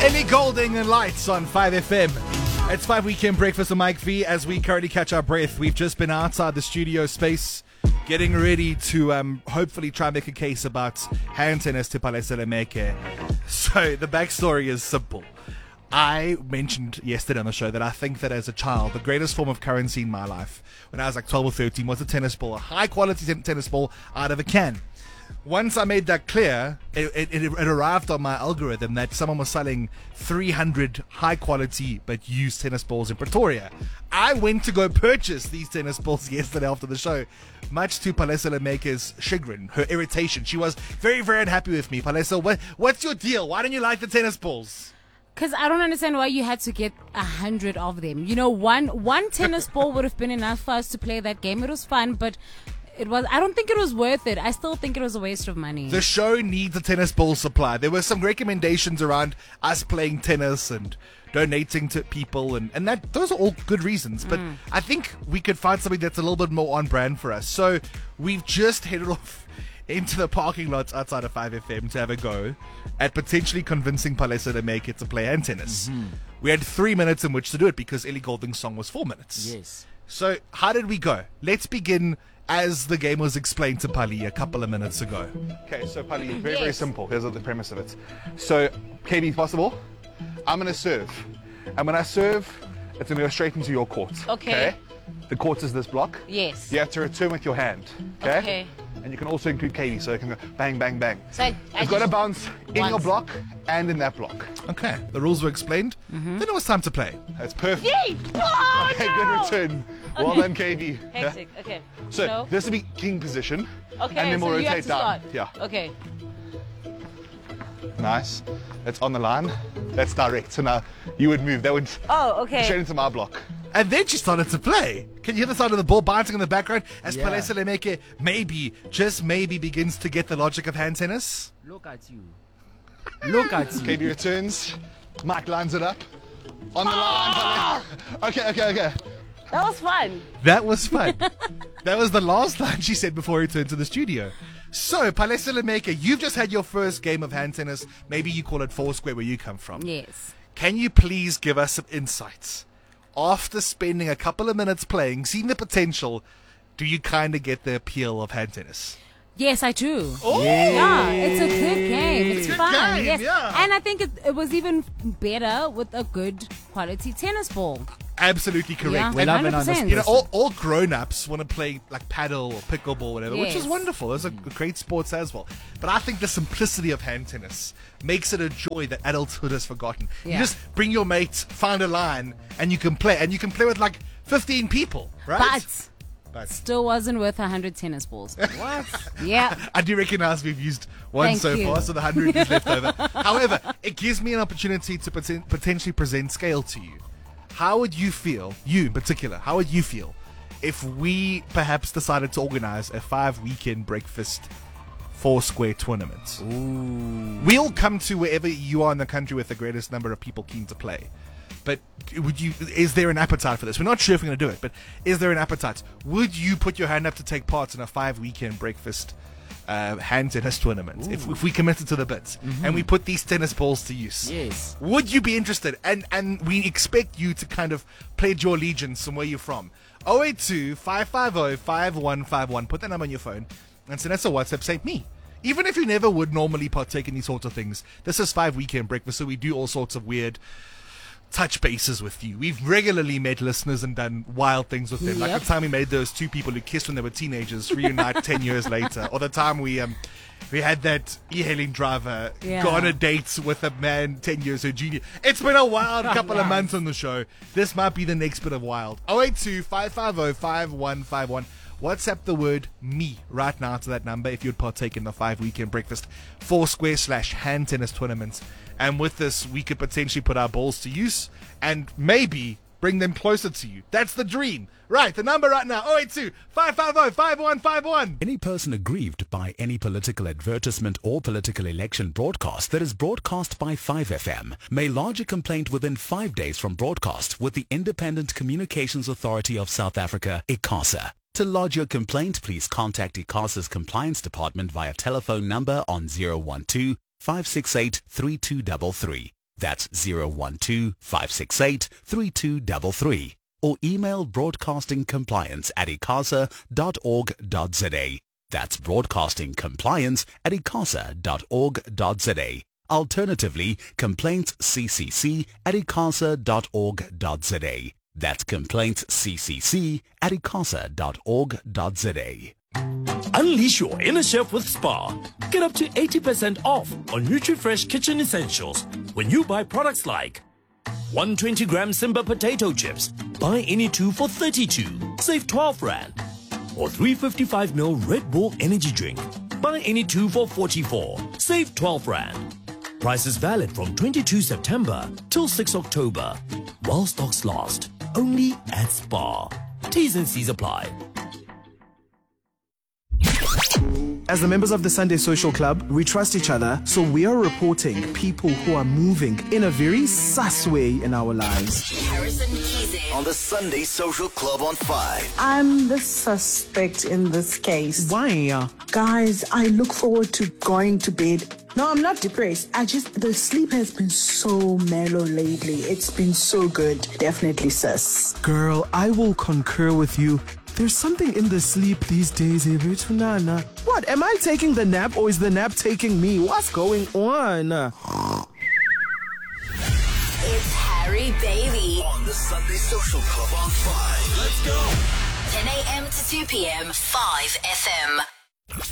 Ellie Goulding and Lights on 5FM. It's 5 Weekend Breakfast with Mike V. As we currently catch our breath, we've just been outside the studio space getting ready to hopefully try and make a case about hand tennis to Palesa Lemeke. So the backstory is simple. I mentioned yesterday on the show that I think that as a child, the greatest form of currency in my life, when I was like 12 or 13, was a tennis ball, a high quality tennis ball out of a can. Once I made that clear, it arrived on my algorithm that someone was selling 300 high quality but used tennis balls in Pretoria. I went to go purchase these tennis balls yesterday after the show, much to Palesa Lemeke's chagrin, her irritation. She was very, very unhappy with me. Palesa, what's your deal? Why don't you like the tennis balls? Because I don't understand why you had to get 100 of them. You know, one tennis ball would have been enough for us to play that game. It was fun, but I don't think it was worth it. I still think it was a waste of money. The show needs a tennis ball supply. There were some recommendations around us playing tennis and donating to people, and that those are all good reasons. But I think we could find something that's a little bit more on brand for us. So we've just headed off into the parking lot outside of 5FM to have a go at potentially convincing Palesa to make it to play hand tennis. We had 3 minutes in which to do it because Ellie Goulding's song was 4 minutes. Yes. So how did we go? Let's begin as the game was explained to Pali a couple of minutes ago. Okay, so Pali, very simple. Here's the premise of it. So, KB, possible? I'm going to serve. And when I serve, it's going to go straight into your court. Okay. The court is this block. Yes. You have to return with your hand. Okay? Okay. And you can also include KB, so it can go bang, bang, bang. So it's got to bounce in your once. block and in that block. Okay, the rules were explained. Then it was time to play. That's perfect. Yay! Oh, Okay, no! good return. Well done, KB. Hectic. Okay. So, No? this will be king position. Okay, and then we'll so you have rotate to down. start. Yeah. Okay. Nice. That's on the line. That's direct. So now you would move. That would Oh, okay. straight into my block. And then she started to play. Can you hear the sound of the ball bouncing in the background as Yeah. Palesa Lemeke just maybe begins to get the logic of hand tennis? Look at you. Look at you. KB returns. Mike lines it up. On the line. Okay. That was fun. That was fun. That was the last line she said before he returned to the studio. So, Palesa Lemeke, you've just had your first game of hand tennis. Maybe you call it Foursquare where you come from. Yes. Can you please give us some insights? After spending a couple of minutes playing, seeing the potential, do you kind of get the appeal of hand tennis? Yes, I do. Oh! Yeah, it's a good game. It's Good fun. game, Yes. yeah. And I think it was even better with a good quality tennis ball. Absolutely correct. Yeah, And, We love it on 100%. you know, all grown-ups want to play like paddle or pickleball, whatever, which is Yes. wonderful. Those are great sports as well. But I think the simplicity of hand tennis makes it a joy that adulthood has forgotten. You Yeah. just bring your mates, find a line, and you can play. And you can play with like 15 people, right? But still wasn't worth 100 tennis balls. What? Yeah. I do recognize we've used one Thank so you. far, so the 100 is left over. However, it gives me an opportunity to potentially present scale to you. How would you feel, you in particular, how would you feel if we perhaps decided to organize a 5-weekend breakfast Foursquare tournament? We'll come to wherever you are in the country with the greatest number of people keen to play. But is there an appetite for this? We're not sure if we're going to do it, but is there an appetite? Would you put your hand up to take part in a 5-weekend breakfast hand tennis tournament if we committed to the bit and we put these tennis balls to use? Yes. Would you be interested? And we expect you to kind of pledge your allegiance from where you're from. 082-550-5151. Put that number on your phone and send us a WhatsApp. Say me. Even if you never would normally partake in these sorts of things, this is 5-weekend breakfast, so we do all sorts of weird touch bases with you. We've regularly met listeners and done wild things with them. Like Yep. the time we made those two people who kissed when they were teenagers reunite 10 years later. Or the time we had that e-hailing driver Yeah. go on a date with a man 10 years her junior. It's been a wild couple of months on the show. This might be the next bit of wild. 082-550-5151. WhatsApp the word me right now to that number if you'd partake in the 5-weekend breakfast Foursquare/hand tennis tournament. And with this, we could potentially put our balls to use and maybe bring them closer to you. That's the dream. Right, the number right now, 082-550-5151. Any person aggrieved by any political advertisement or political election broadcast that is broadcast by 5FM may lodge a complaint within 5 days from broadcast with the Independent Communications Authority of South Africa, ICASA. To lodge your complaint, please contact ICASA's Compliance Department via telephone number on 012-568-3233. That's 012-568-3233. Or email broadcastingcompliance@icasa.org.za. That's broadcastingcompliance@icasa.org.za. Alternatively, complaintsccc@icasa.org.za. That's complaintsccc@icasa.org.za. Unleash your inner chef with Spar. Get up to 80% off on NutriFresh kitchen essentials when you buy products like 120-gram Simba potato chips. Buy any 2 for 32. Save 12 Rand. Or 355ml Red Bull energy drink. Buy any 2 for 44. Save 12 Rand. Prices valid from 22 September till 6 October. While stocks last. Only at Spar. T's and C's apply. As the members of the Sunday Social Club, we trust each other, so we are reporting people who are moving in a very sus way in our lives. Harrison Kizé on the Sunday Social Club on 5. I'm the suspect in this case. Why? Guys, I look forward to going to bed. No, I'm not depressed. The sleep has been so mellow lately. It's been so good. Definitely sus. Girl, I will concur with you. There's something in the sleep these days, Nana. What, am I taking the nap or is the nap taking me? What's going on? It's Harry Baby on the Sunday Social Club on 5. Let's go. 10 a.m. to 2 p.m. 5 FM.